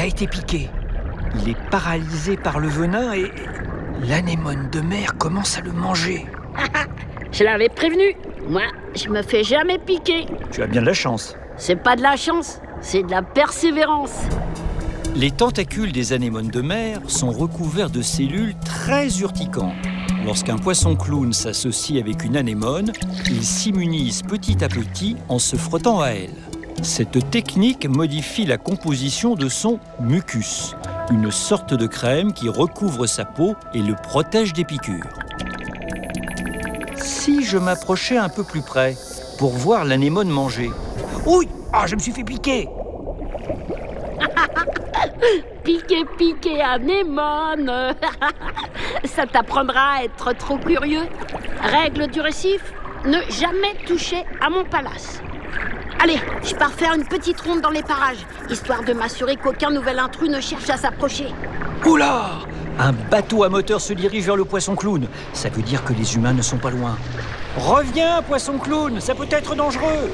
a été piqué. Il est paralysé par le venin et l'anémone de mer commence à le manger. Je l'avais prévenu. Moi, je me fais jamais piquer. Tu as bien de la chance. C'est pas de la chance, c'est de la persévérance. Les tentacules des anémones de mer sont recouverts de cellules très urticantes. Lorsqu'un poisson clown s'associe avec une anémone, il s'immunise petit à petit en se frottant à elle. Cette technique modifie la composition de son mucus, une sorte de crème qui recouvre sa peau et le protège des piqûres. Si je m'approchais un peu plus près pour voir l'anémone manger. Oui, je me suis fait piquer. Piquer, anémone. Ça t'apprendra à être trop curieux. Règle du récif, ne jamais toucher à mon palace. Allez, je pars faire une petite ronde dans les parages, histoire de m'assurer qu'aucun nouvel intrus ne cherche à s'approcher. Oula! Un bateau à moteur se dirige vers le poisson clown. Ça veut dire que les humains ne sont pas loin. Reviens, poisson clown, ça peut être dangereux.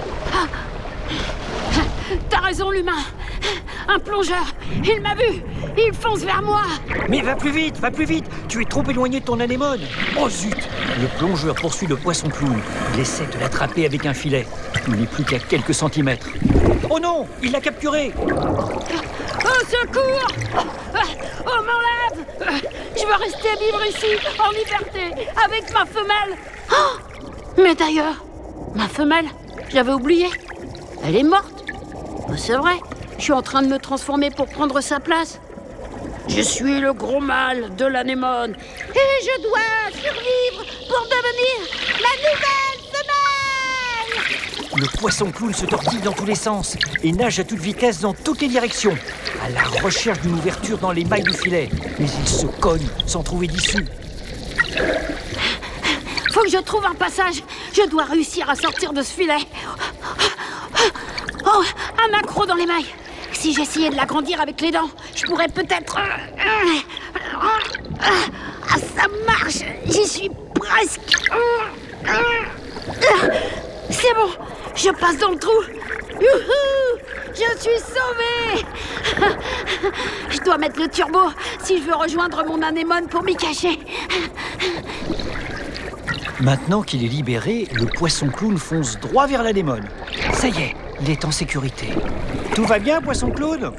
T'as raison, l'humain. Un plongeur, il m'a vu. Il fonce vers moi. Mais va plus vite, tu es trop éloigné de ton anémone. Oh zut! Le plongeur poursuit le poisson clown. Il essaie de l'attraper avec un filet. Il n'est plus qu'à quelques centimètres. Oh non, il l'a capturé. Au secours! On m'enlève! Je veux rester vivre ici, en liberté, avec ma femelle. Mais d'ailleurs, ma femelle, je l'avais oubliée. Elle est morte. C'est vrai, je suis en train de me transformer pour prendre sa place. Je suis le gros mâle de l'anémone. Et je dois survivre pour devenir la nouvelle femelle! Le poisson clown se tortille dans tous les sens et nage à toute vitesse dans toutes les directions, à la recherche d'une ouverture dans les mailles du filet. Mais il se cogne sans trouver d'issue. Faut que je trouve un passage. Je dois réussir à sortir de ce filet. Oh, un accroc dans les mailles. Si j'essayais de l'agrandir avec les dents, je pourrais peut-être... ça marche. J'y suis presque. C'est bon, je passe dans le trou. Youhou! Je suis sauvée. Je dois mettre le turbo si je veux rejoindre mon anémone pour m'y cacher. Maintenant qu'il est libéré, le poisson clown fonce droit vers l'anémone. Ça y est, il est en sécurité. Tout va bien, poisson clown?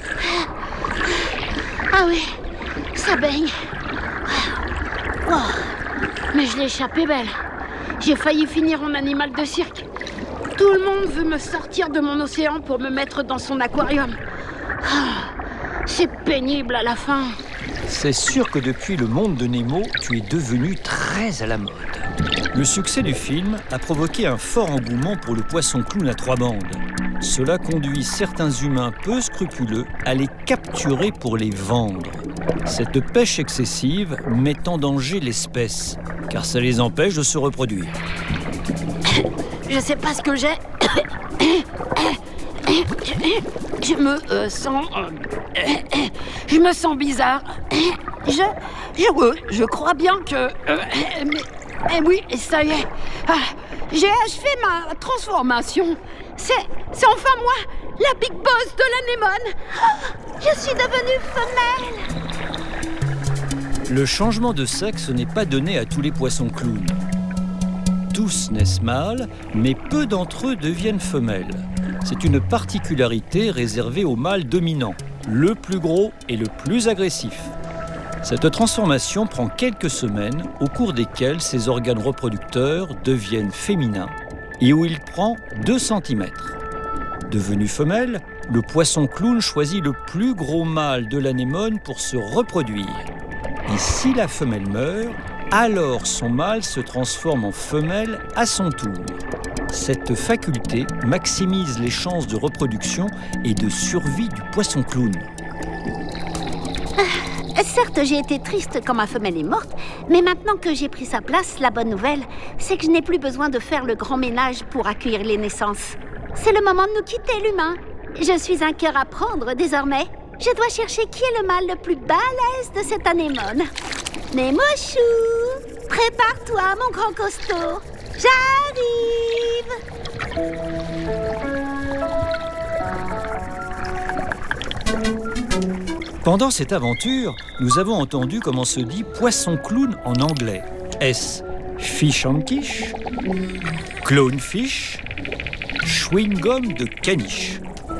Ah oui, ça baigne. Oh, mais je l'ai échappé belle. J'ai failli finir en animal de cirque. Tout le monde veut me sortir de mon océan pour me mettre dans son aquarium. C'est pénible à la fin. C'est sûr que depuis le monde de Nemo, tu es devenu très à la mode. Le succès du film a provoqué un fort engouement pour le poisson clown à 3 bandes. Cela conduit certains humains peu scrupuleux à les capturer pour les vendre. Cette pêche excessive met en danger l'espèce, car ça les empêche de se reproduire. Je sais pas ce que j'ai. Je me sens bizarre. Je crois bien que... oui, ça y est. J'ai achevé ma transformation. C'est enfin moi, la Big Boss de l'anémone. Je suis devenue femelle. Le changement de sexe n'est pas donné à tous les poissons clowns. Tous naissent mâles, mais peu d'entre eux deviennent femelles. C'est une particularité réservée aux mâles dominants, le plus gros et le plus agressif. Cette transformation prend quelques semaines, au cours desquelles ses organes reproducteurs deviennent féminins et où il prend 2 cm. Devenu femelle, le poisson clown choisit le plus gros mâle de l'anémone pour se reproduire. Et si la femelle meurt, alors son mâle se transforme en femelle à son tour. Cette faculté maximise les chances de reproduction et de survie du poisson clown. Certes, j'ai été triste quand ma femelle est morte, mais maintenant que j'ai pris sa place, la bonne nouvelle, c'est que je n'ai plus besoin de faire le grand ménage pour accueillir les naissances. C'est le moment de nous quitter, l'humain. Je suis un cœur à prendre désormais. Je dois chercher qui est le mâle le plus balèze de cette anémone. Nemo chou, prépare-toi, mon grand costaud. J'arrive. Pendant cette aventure, nous avons entendu comment se dit poisson-clown en anglais. Est-ce fish and quiche, clownfish, chewing-gum de caniche?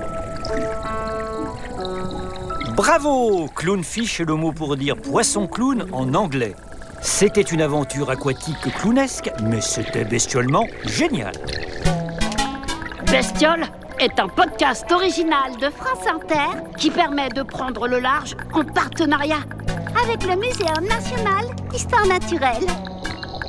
Bravo! Clownfish est le mot pour dire poisson-clown en anglais. C'était une aventure aquatique clownesque, mais c'était bestiolement génial. Bestiole est un podcast original de France Inter, qui permet de prendre le large en partenariat avec le Muséum national d'histoire naturelle.